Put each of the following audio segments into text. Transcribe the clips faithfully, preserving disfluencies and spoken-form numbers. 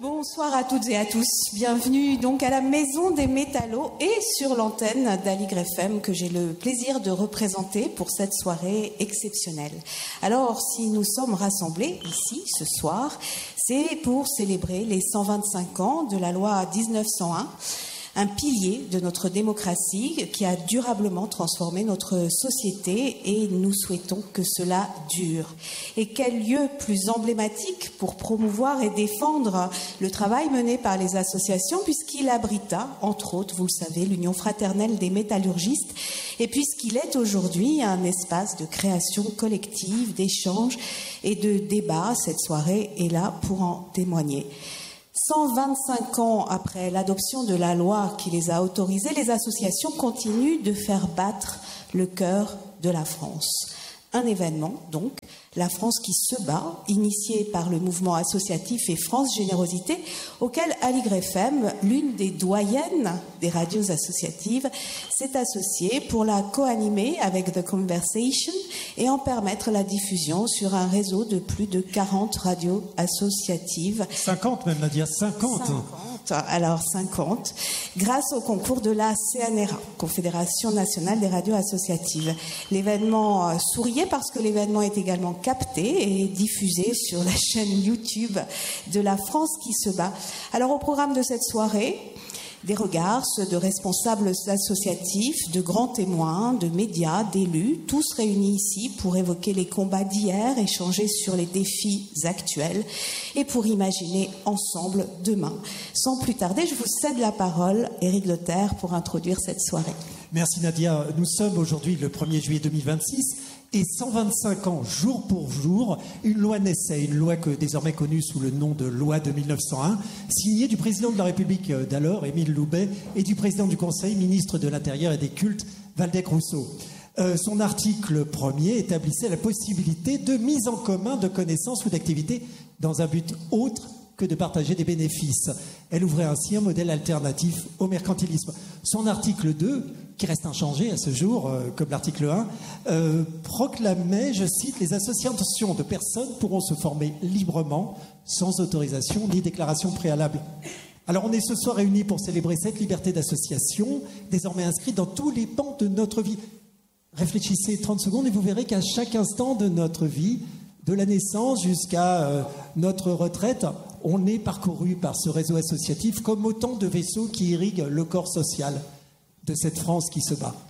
Bonsoir à toutes et à tous. Bienvenue donc à la Maison des Métallos et sur l'antenne d'Aligre F M que j'ai le plaisir de représenter pour cette soirée exceptionnelle. Alors, si nous sommes rassemblés ici ce soir, c'est pour célébrer les cent vingt-cinq ans de la loi dix-neuf cent un, un pilier de notre démocratie qui a durablement transformé notre société et nous souhaitons que cela dure. Et quel lieu plus emblématique pour promouvoir et défendre le travail mené par les associations puisqu'il abrita, entre autres, vous le savez, l'Union fraternelle des métallurgistes et puisqu'il est aujourd'hui un espace de création collective, d'échange et de débat. Cette soirée est là pour en témoigner. cent vingt-cinq ans après l'adoption de la loi qui les a autorisés, les associations continuent de faire battre le cœur de la France. Un événement, donc, la France qui se bat, initié par le mouvement associatif et France Générosité, auquel Aligre F M, l'une des doyennes des radios associatives, s'est associée pour la co-animer avec The Conversation et en permettre la diffusion sur un réseau de plus de quarante radios associatives. cinquante même, Nadia, cinquante. cinquante. Alors cinquante, grâce au concours de la C N R A, Confédération nationale des radios associatives. L'événement souriait parce que l'événement est également capté et diffusé sur la chaîne YouTube de la France qui se bat. Alors au programme de cette soirée, des regards, ceux de responsables associatifs, de grands témoins, de médias, d'élus, tous réunis ici pour évoquer les combats d'hier, échanger sur les défis actuels et pour imaginer ensemble demain. Sans plus tarder, je vous cède la parole, Éric Leterre, pour introduire cette soirée. Merci Nadia. Nous sommes aujourd'hui le premier juillet deux mille vingt-six et cent vingt-cinq ans jour pour jour, une loi naissait, une loi que désormais connue sous le nom de loi de mille neuf cent un, signée du président de la République d'alors, Émile Loubet, et du président du Conseil, ministre de l'Intérieur et des Cultes, Waldeck Rousseau. Euh, son article premier établissait la possibilité de mise en commun de connaissances ou d'activités dans un but autre que de partager des bénéfices. Elle ouvrait ainsi un modèle alternatif au mercantilisme. Son article deux, qui reste inchangé à ce jour, euh, comme l'article un, euh, proclamait, je cite, « Les associations de personnes pourront se former librement, sans autorisation ni déclaration préalable ». Alors on est ce soir réunis pour célébrer cette liberté d'association, désormais inscrite dans tous les pans de notre vie. Réfléchissez trente secondes et vous verrez qu'à chaque instant de notre vie, de la naissance jusqu'à euh, notre retraite, on est parcouru par ce réseau associatif comme autant de vaisseaux qui irriguent le corps social de cette France qui se bat.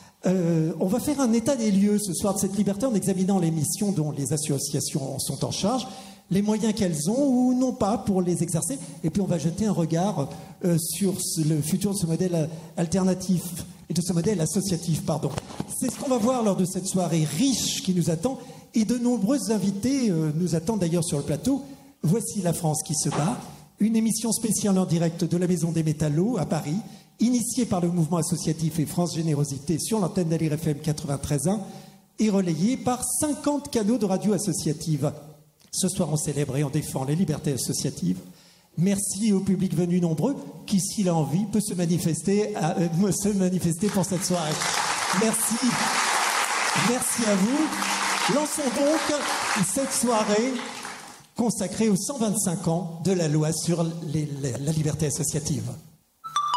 Euh, on va faire un état des lieux ce soir de cette liberté en examinant les missions dont les associations sont en charge, les moyens qu'elles ont ou non pas pour les exercer, et puis on va jeter un regard euh, sur le futur de ce modèle alternatif et de ce modèle associatif, pardon. C'est ce qu'on va voir lors de cette soirée riche qui nous attend, et de nombreux invités euh, nous attendent d'ailleurs sur le plateau. Voici la France qui se bat, une émission spéciale en direct de la Maison des Métallos à Paris, initiée par le mouvement associatif et France Générosité sur l'antenne d'Aligre F M quatre-vingt-treize point un et relayée par cinquante canaux de radio associative. Ce soir, on célèbre et on défend les libertés associatives. Merci au public venu nombreux qui, s'il a envie, peut se manifester, à, euh, se manifester pour cette soirée. Merci. Merci à vous. Lançons donc cette soirée consacrée aux cent vingt-cinq ans de la loi sur les, la, la liberté associative.